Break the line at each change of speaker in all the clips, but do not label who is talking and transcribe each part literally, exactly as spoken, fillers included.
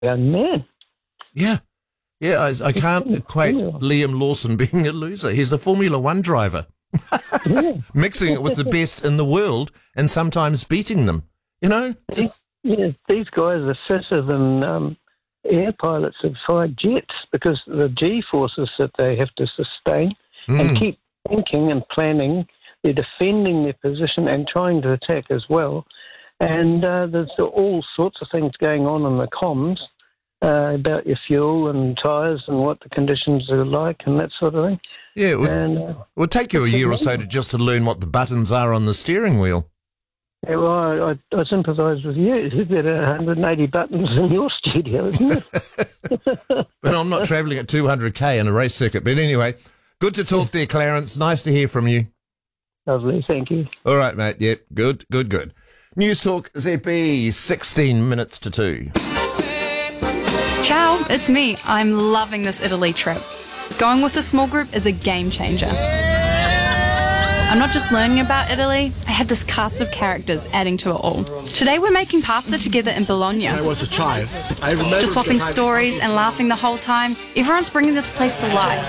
young man.
Yeah. Yeah, I, I can't equate Liam Lawson being a loser. He's a Formula One driver,
Yeah.
mixing it with the best in the world and sometimes beating them, you know?
These, yeah, these guys are fitter than um, air pilots of fired jets because the G-forces that they have to sustain
Mm.
and keep thinking and planning. They're defending their position and trying to attack as well. And uh, there's all sorts of things going on in the comms uh, about your fuel and tyres and what the conditions are like and that sort of thing.
Yeah, it would,
And, uh,
it would take you a year or so to just to learn what the buttons are on the steering wheel.
yeah, well, I, I, I sympathise with you. You've got one hundred eighty buttons in your studio, isn't it?
But I'm not travelling at two hundred k in a race circuit. But anyway, good to talk there, Clarence. Nice to hear from you.
Lovely, thank you.
All right, mate. Yep, good, good, good. News Talk Z B, sixteen minutes to two.
Ciao, it's me. I'm loving this Italy trip. Going with a small group is a game changer. I'm not just learning about Italy, I have this cast of characters adding to it all. Today we're making pasta together in Bologna.
When I was a child, I remember
Just swapping
because I-
stories and laughing the whole time. Everyone's bringing this place to life.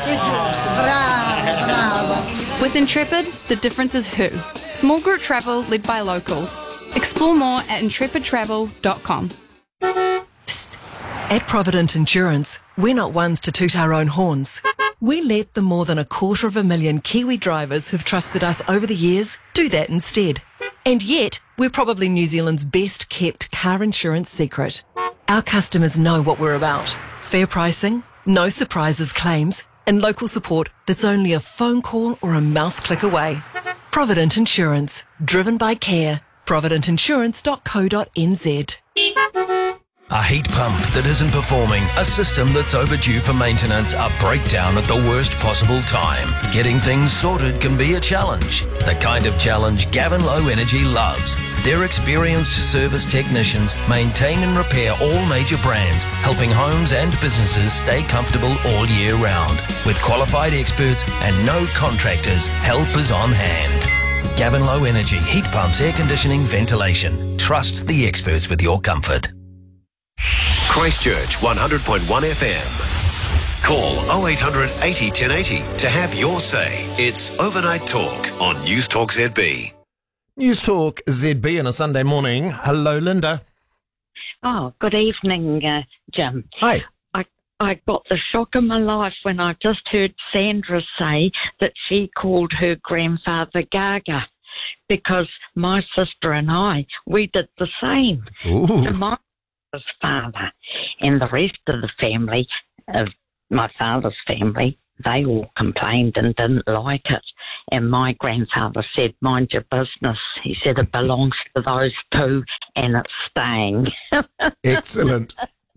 With Intrepid, the difference is who. Small group travel led by locals. Explore more at intrepid travel dot com.
Psst. At Provident Insurance, we're not ones to toot our own horns. We let the more than a quarter of a million Kiwi drivers who've trusted us over the years do that instead. And yet, we're probably New Zealand's best kept car insurance secret. Our customers know what we're about. Fair pricing, no surprises claims, and local support that's only a phone call or a mouse click away. Provident Insurance, driven by care. provident insurance dot co dot n z.
A heat pump that isn't performing, a system that's overdue for maintenance, a breakdown at the worst possible time. Getting things sorted can be a challenge. The kind of challenge Gavin Low Energy loves. Their experienced service technicians maintain and repair all major brands, helping homes and businesses stay comfortable all year round. With qualified experts and no contractors, help is on hand. Gavin Low Energy, heat pumps, air conditioning, ventilation. Trust the experts with your comfort.
Christchurch one hundred point one F M. Call oh eight hundred eighty ten eighty to have your say. It's Overnight Talk on News Talk Z B.
News Talk Z B on a Sunday morning. Hello, Linda.
Oh, good evening, uh, Jim.
Hi.
I I got the shock of my life when I just heard Sandra say that she called her grandfather Gaga, because my sister and I, we did the same.
Ooh.
To my father and the rest of the family, of my father's family, they all complained and didn't like it. And my grandfather said, mind your business. He said it belongs to those two and it's staying.
Excellent.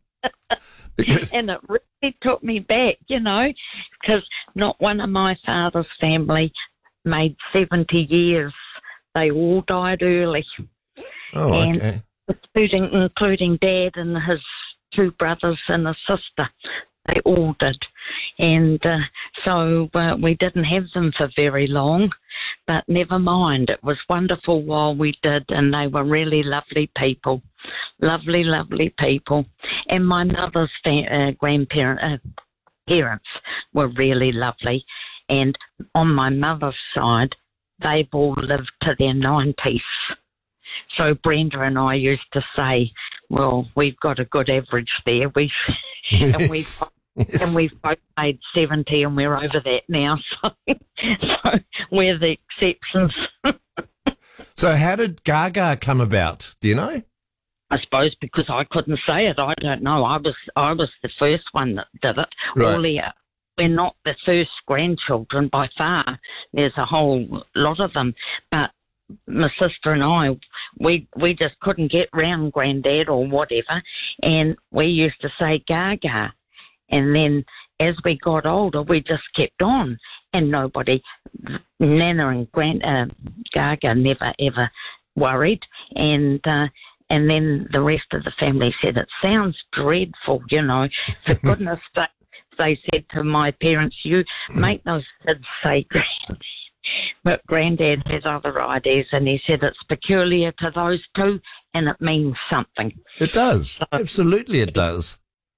And it really took me back, you know, because not one of my father's family made seventy years. They all died early.
Oh,
and
okay.
Including, including Dad and his two brothers and a sister. They all did. And uh, so uh, we didn't have them for very long, but never mind. It was wonderful while we did, and they were really lovely people. Lovely, lovely people. And my mother's fa- uh, grandparents, uh, parents were really lovely. And on my mother's side, they've all lived to their nineties. So Brenda and I used to say, well, we've got a good average there. We've,
Yes.
and we've
Yes.
and we've both made seventy and we're over that now. So, so we're the exceptions.
So how did Gaga come about? Do you know?
I suppose because I couldn't say it. I don't know. I was I was the first one that did it.
Right.
All our, we're not the first grandchildren by far. There's a whole lot of them. But my sister and I, we we just couldn't get round Granddad or whatever, and we used to say Gaga. And then as we got older, we just kept on, and nobody, Nana and Grand uh, Gaga never ever worried, and uh, and then the rest of the family said it sounds dreadful, you know. For goodness sake, they said to my parents, "You make those kids say Grand." But Granddad has other ideas, and he said it's peculiar to those two, and it means something.
It does.
So,
Absolutely it does.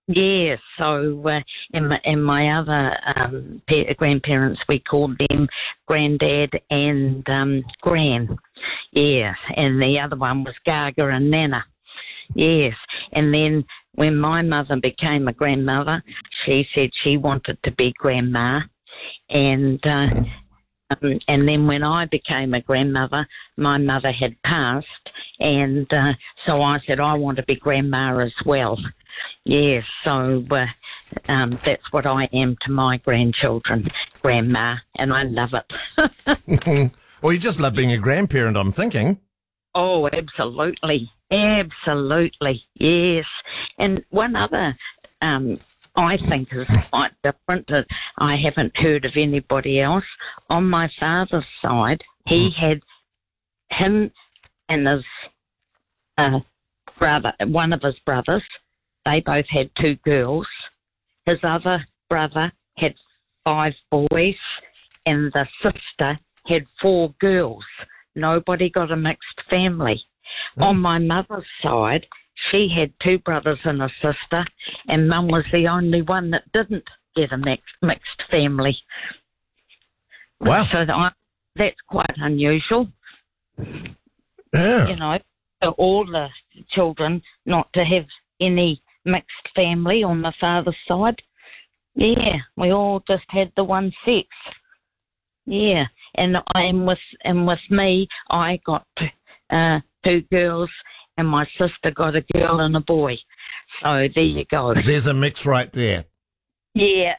Yeah, so, uh, and, my, and my other um, pa- grandparents, we called them Granddad and um, Gran. Yeah, and the other one was Gaga and Nana. Yes, and then when my mother became a grandmother, she said she wanted to be Grandma. And uh, um, and then when I became a grandmother, my mother had passed, and uh, so I said, I want to be Grandma as well. Yes, so uh, um, that's what I am to my grandchildren, Grandma, and I love it.
Well, you just love being a grandparent, I'm thinking.
Oh, absolutely. Absolutely, yes. And one other, um, I think is quite different that I haven't heard of anybody else. On my father's side, he had him and his uh, brother, one of his brothers, they both had two girls. His other brother had five boys, and the sister had four girls. Nobody got a mixed family. Mm. On my mother's side, she had two brothers and a sister, and Mum was the only one that didn't get a mixed, mixed family.
Wow.
So that I, that's quite unusual.
Yeah.
You know, for all the children not to have any mixed family on the father's side. Yeah, we all just had the one sex. Yeah, and I am with and with me, I got uh, two girls, and my sister got a girl and a boy. So there you go.
There's a mix right there.
Yeah,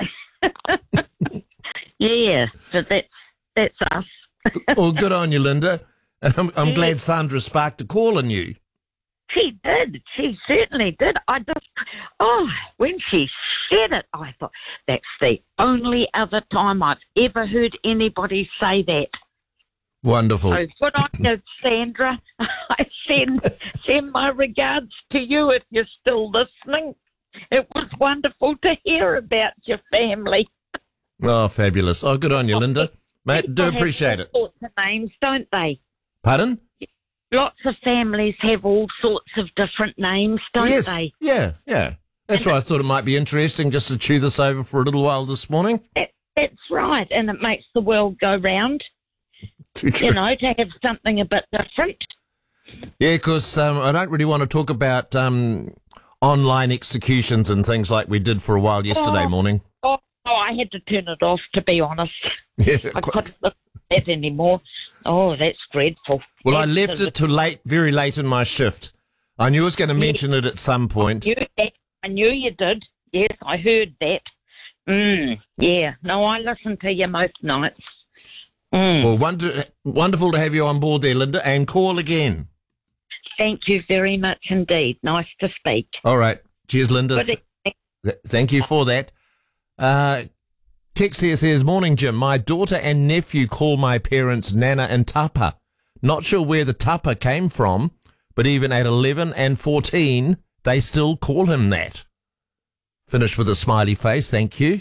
yeah. So that's that's us.
Well, good on you, Linda. And I'm, I'm yeah. glad Sandra sparked a call in you.
She did. She certainly did. I just, oh, when she said it, I thought, that's the only other time I've ever heard anybody say that.
Wonderful.
So good on you, Sandra. I send, send my regards to you if you're still listening. It was wonderful to hear about your family.
Oh, fabulous. Oh, good on you, Linda. Mate, do appreciate it.
Lots of names, don't they?
Pardon?
Lots of families have all sorts of different names, don't
yes.
they?
Yeah, yeah. That's and why I thought it might be interesting just to chew this over for a little while this morning.
That, that's right, and it makes the world go round.
Too true.
You know, to have something a bit different.
Yeah, because um, I don't really want to talk about um, online executions and things like we did for a while yesterday
oh,
morning.
Oh, oh, I had to turn it off, to be honest.
Yeah,
I
quite.
couldn't look at that anymore. Oh, that's dreadful.
Well,
that's
I left it to late, very late in my shift. I knew I was going to mention yeah. it at some point.
I knew, that. I knew you did. Yes, I heard that. Mm, yeah. No, I listen to you most nights. Mm.
Well, wonder, wonderful to have you on board there, Linda, and call again.
Thank you very much indeed. Nice to speak.
All right. Cheers, Linda. Th- th- thank you for that. Uh, Text here says, morning, Jim. My daughter and nephew call my parents Nana and Tapa. Not sure where the Tapa came from, but even at eleven and fourteen, they still call him that. Finished with a smiley face, thank you.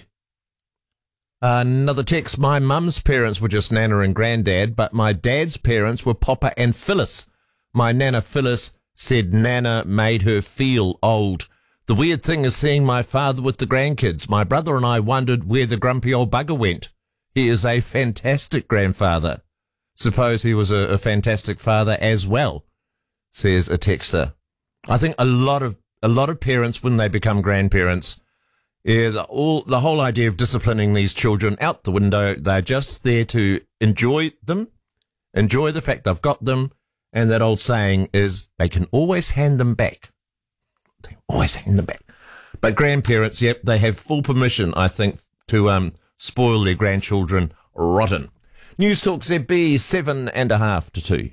Another text, my mum's parents were just Nana and Granddad, but my dad's parents were Papa and Phyllis. My Nana Phyllis said Nana made her feel old. The weird thing is seeing my father with the grandkids. My brother and I wondered where the grumpy old bugger went. He is a fantastic grandfather. Suppose he was a, a fantastic father as well, says a texter. I think a lot of a lot of parents, when they become grandparents, yeah, the, all the whole idea of disciplining these children out the window. They're just there to enjoy them, enjoy the fact they've got them, and that old saying is they can always hand them back. They always hand them back. But grandparents, yep, they have full permission, I think, to um spoil their grandchildren rotten. News Talk Z B, seven and a half to two.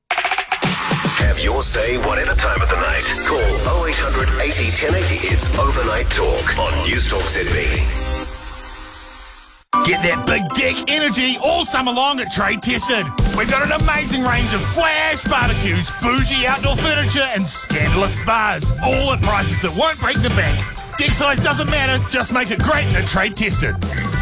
Have your say whatever time of the night. Call oh eight hundred eighty ten eighty. It's Overnight Talk on News Talk Z B.
Get that big dick energy all summer long at Trade Tested. We've got an amazing range of flash barbecues, bougie outdoor furniture and scandalous spas, all at prices that won't break the bank. Dick size doesn't matter, just make it great at Trade Tested.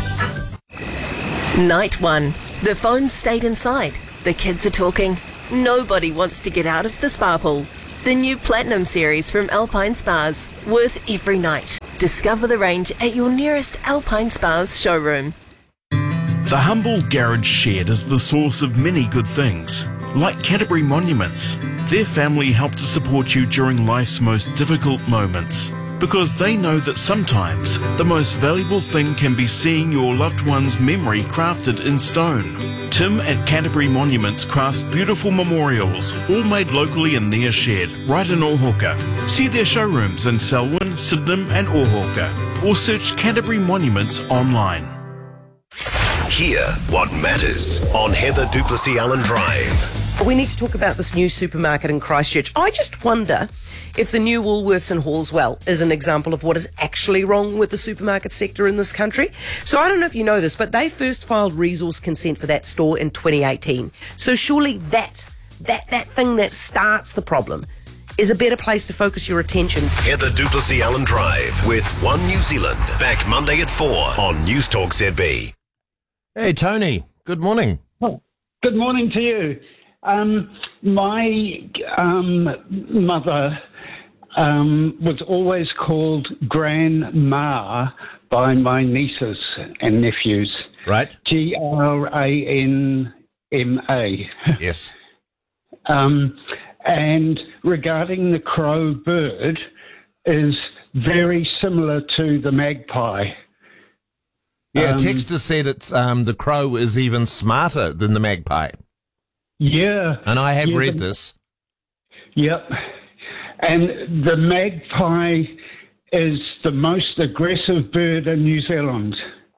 Night one. The phones stayed inside. The kids are talking. Nobody wants to get out of the spa pool. The new Platinum series from Alpine Spas, worth every night. Discover the range at your nearest Alpine Spas showroom.
The humble garage shed is the source of many good things, like Canterbury Monuments. Their family help to support you during life's most difficult moments, because they know that sometimes the most valuable thing can be seeing your loved one's memory crafted in stone. Tim at Canterbury Monuments crafts beautiful memorials, all made locally in their shed, right in Ōhauka. See their showrooms in Selwyn, Sydenham and Ōhauka, or search Canterbury Monuments online.
Hear what matters on Heather Duplessis Allen Drive.
We need to talk about this new supermarket in Christchurch. I just wonder if the new Woolworths in Hallswell is an example of what is actually wrong with the supermarket sector in this country. So I don't know if you know this, but they first filed resource consent for that store in twenty eighteen. So surely that, that, that thing that starts the problem is a better place to focus your attention.
Heather Duplessis Allen Drive with One New Zealand. Back Monday at four on News Talk Z B.
Hey, Tony. Good morning.
Oh, good morning to you. Um, my um, mother um, was always called Grandma by my nieces and nephews.
Right.
G R A N M A.
Yes.
um, and regarding the crow bird, is very similar to the magpie.
Yeah,
Um,
Texter said it's um, the crow is even smarter than the magpie.
Yeah.
And I have
yeah,
read
the-
this.
Yep. And the magpie is the most aggressive bird in New Zealand.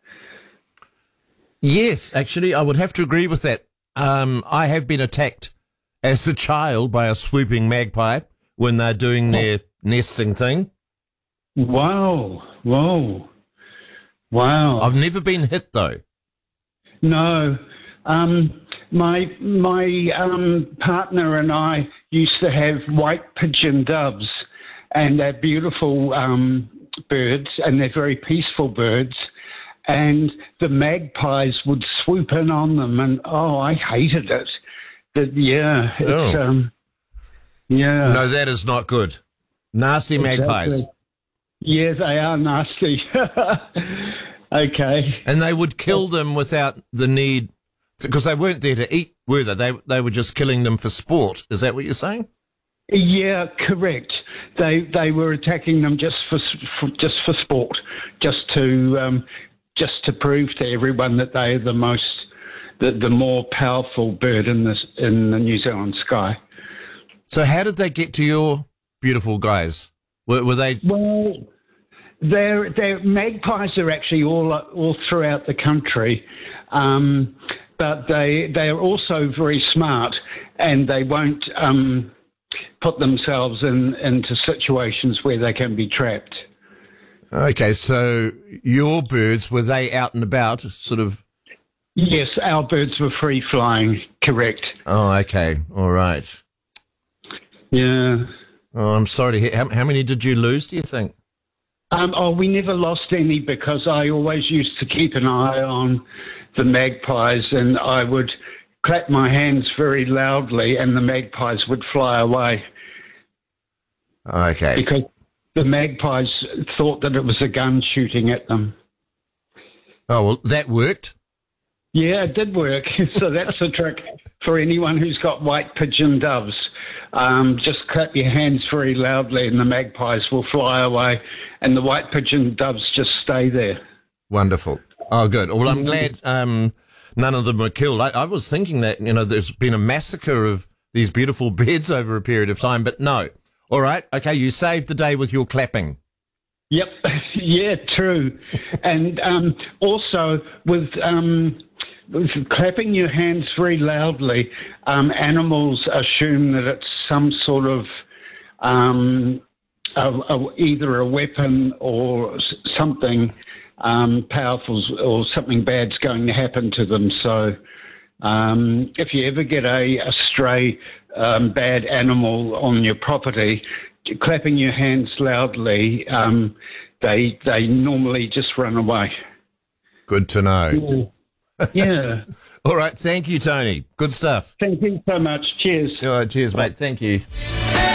Yes, actually, I would have to agree with that. Um, I have been attacked as a child by a swooping magpie when they're doing their nesting thing.
Wow. Whoa. Wow.
I've never been hit, though.
No. Um, my my um, partner and I used to have white pigeon doves, and they're beautiful um, birds, and they're very peaceful birds. And the magpies would swoop in on them, and oh, I hated it. But yeah, it's,
Oh.
um, yeah.
No, that is not good. Nasty magpies.
Exactly. Yeah, they are nasty. Okay.
And they would kill them without the need, because they weren't there to eat, were they? They they were just killing them for sport. Is that what you're saying?
Yeah, correct. They they were attacking them just for, for just for sport, just to um, just to prove to everyone that they are the most, the, the more powerful bird in this in the New Zealand sky.
So how did they get to your beautiful guys? Were, were they?
Well, their their magpies are actually all all throughout the country, um, but they they are also very smart, and they won't um, put themselves in into situations where they can be trapped.
Okay, so your birds, were they out and about, sort of?
Yes, our birds were free flying. Correct.
Oh, okay, all right.
Yeah.
Oh, I'm sorry to hear. How, how many did you lose, do you think?
Um, oh, we never lost any because I always used to keep an eye on the magpies, and I would clap my hands very loudly and the magpies would fly away.
Okay.
Because the magpies thought that it was a gun shooting at them.
Oh, well, that worked.
Yeah, it did work. So that's the trick for anyone who's got white pigeon doves. Um, just clap your hands very loudly and the magpies will fly away and the white pigeon doves just stay there.
Wonderful. Oh, good. Well, I'm glad um, none of them were killed. I, I was thinking that, you know, there's been a massacre of these beautiful birds over a period of time, but no. All right. Okay, you saved the day with your clapping.
Yep. Yeah, true. And um, also with... Um, with clapping your hands very loudly, um, animals assume that it's some sort of um, a, a, either a weapon or something um, powerful or something bad's going to happen to them. So um, if you ever get a, a stray um, bad animal on your property, clapping your hands loudly, um, they they normally just run away.
Good to know.
Yeah. Yeah.
All right. Thank you, Tony. Good stuff.
Thank you so much. Cheers.
All right. Cheers, mate. Thank you.